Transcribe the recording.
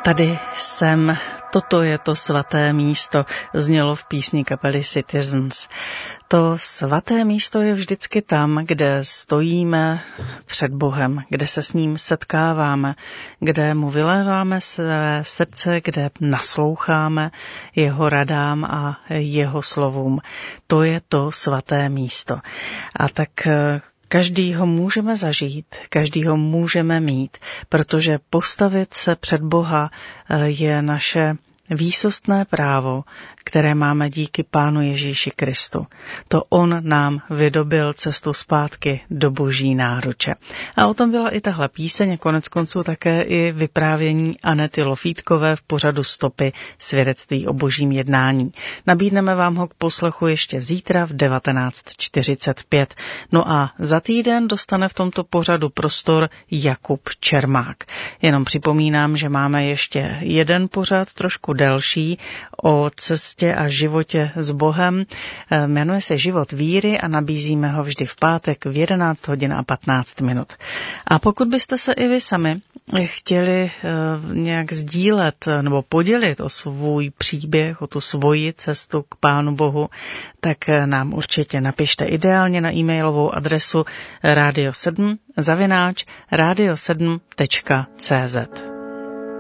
Tady jsem, toto je to svaté místo, znělo v písni kapely Citizens. To svaté místo je vždycky tam, kde stojíme před Bohem, kde se s ním setkáváme, kde mu vyléváme své srdce, kde nasloucháme jeho radám a jeho slovům. To je to svaté místo. A tak každý ho můžeme zažít, každý ho můžeme mít, protože postavit se před Boha je naše výsostné právo, které máme díky Pánu Ježíši Kristu. To on nám vydobil cestu zpátky do Boží náruče. A o tom byla i tahle píseň a koneckonců také i vyprávění Anety Lofítkové v pořadu Stopy svědectví o božím jednání. Nabídneme vám ho k poslechu ještě zítra v 19:45. No a za týden dostane v tomto pořadu prostor Jakub Čermák. Jenom připomínám, že máme ještě jeden pořad, trošku delší, o cestě a životě s Bohem. Jmenuje se Život víry a nabízíme ho vždy v pátek v 11 hodin a 15 minut. A pokud byste se i vy sami chtěli nějak sdílet nebo podělit o svůj příběh, o tu svoji cestu k Pánu Bohu, tak nám určitě napište ideálně na e-mailovou adresu radio7@radio7.cz.